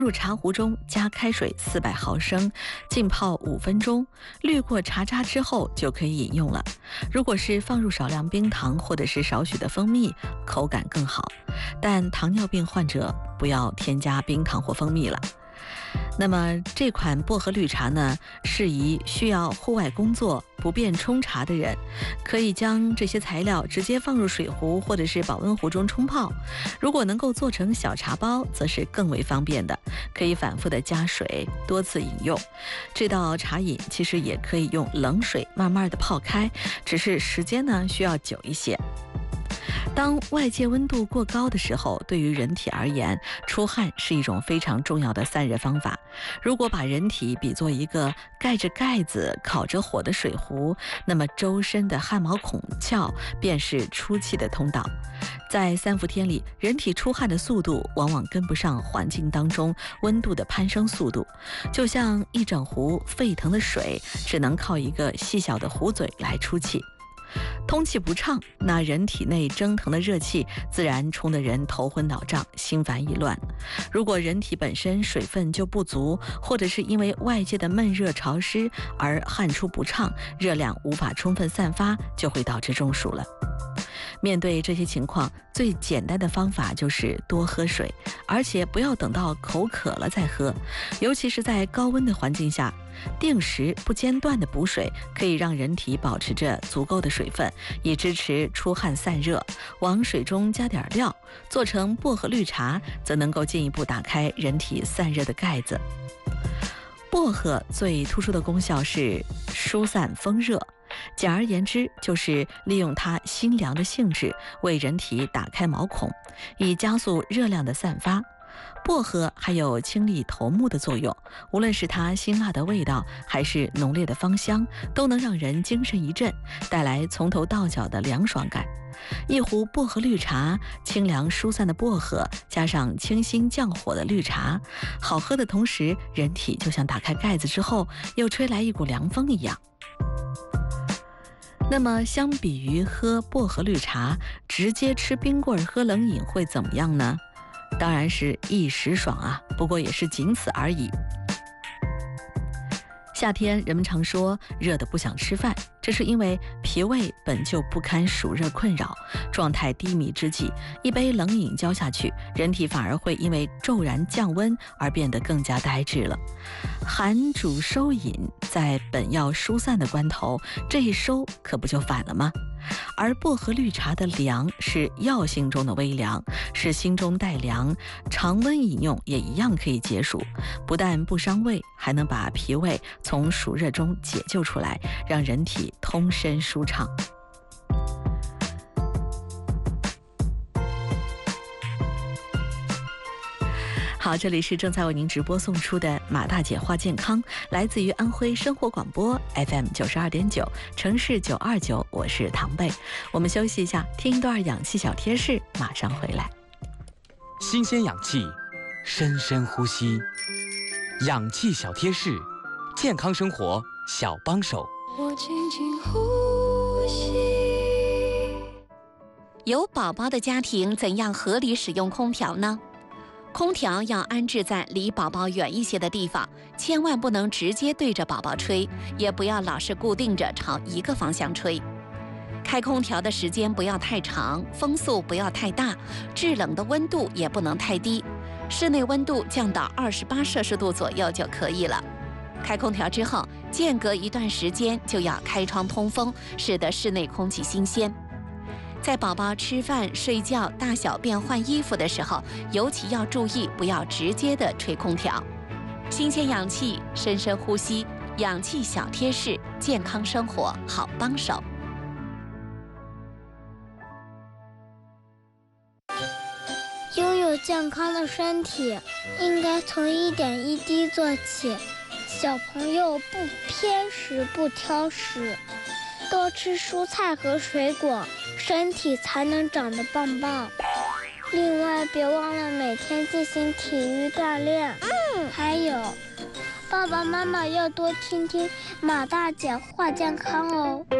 入茶壶中加开水400毫升，浸泡5分钟，滤过茶渣之后就可以饮用了。如果是放入少量冰糖或者是少许的蜂蜜，口感更好。但糖尿病患者不要添加冰糖或蜂蜜了。那么这款薄荷绿茶呢，适宜需要户外工作、不便冲茶的人，可以将这些材料直接放入水壶或者是保温壶中冲泡。如果能够做成小茶包，则是更为方便的，可以反复的加水，多次饮用。这道茶饮其实也可以用冷水慢慢的泡开，只是时间呢需要久一些。当外界温度过高的时候，对于人体而言，出汗是一种非常重要的散热方法。如果把人体比作一个盖着盖子、烤着火的水壶，那么周身的汗毛孔窍便是出气的通道。在3伏天里，人体出汗的速度往往跟不上环境当中温度的攀升速度，就像一整壶沸腾的水，只能靠一个细小的壶嘴来出气。通气不畅，那人体内蒸腾的热气自然冲得人头昏脑胀、心烦意乱。如果人体本身水分就不足，或者是因为外界的闷热潮湿而汗出不畅，热量无法充分散发，就会导致中暑了。面对这些情况，最简单的方法就是多喝水，而且不要等到口渴了再喝。尤其是在高温的环境下，定时不间断的补水，可以让人体保持着足够的水分，以支持出汗散热。往水中加点料，做成薄荷绿茶，则能够进一步打开人体散热的盖子。薄荷最突出的功效是疏散风热，简而言之，就是利用它辛凉的性质，为人体打开毛孔，以加速热量的散发。薄荷还有清理头目的作用，无论是它辛辣的味道，还是浓烈的芳香，都能让人精神一振，带来从头到脚的凉爽感。一壶薄荷绿茶，清凉疏散的薄荷，加上清新降火的绿茶，好喝的同时，人体就像打开盖子之后，又吹来一股凉风一样。那么相比于喝薄荷绿茶，直接吃冰棍喝冷饮会怎么样呢？当然是一时爽啊，不过也是仅此而已。夏天人们常说热得不想吃饭，这是因为脾胃本就不堪暑热困扰，状态低迷之际，一杯冷饮浇下去，人体反而会因为骤然降温而变得更加呆滞了。寒主收饮，在本要疏散的关头，这一收可不就反了吗？而薄荷绿茶的凉是药性中的微凉，是心中带凉，常温饮用也一样可以解暑，不但不伤胃，还能把脾胃从暑热中解救出来，让人体通身舒畅。好，这里是正在为您直播送出的马大姐话健康，来自于安徽生活广播 FM 92.9，城市929，我是唐贝。我们休息一下，听一段氧气小贴士，马上回来。 新鲜氧气，深深呼吸，氧气小贴士，健康生活小帮手。 我轻轻呼吸。 有宝宝的家庭怎样合理使用空调呢？空调要安置在离宝宝远一些的地方，千万不能直接对着宝宝吹，也不要老是固定着朝一个方向吹。开空调的时间不要太长，风速不要太大，制冷的温度也不能太低，室内温度降到28摄氏度左右就可以了。开空调之后，间隔一段时间就要开窗通风，使得室内空气新鲜。在宝宝吃饭、睡觉、大小便、换衣服的时候，尤其要注意，不要直接的吹空调。新鲜氧气，深深呼吸，氧气小贴士，健康生活好帮手。 拥有健康的身体，应该从一点一滴做起。小朋友不偏食、不挑食，多吃蔬菜和水果，身体才能长得棒棒。另外，别忘了每天进行体育锻炼。还有，爸爸妈妈要多听听马大姐话健康哦。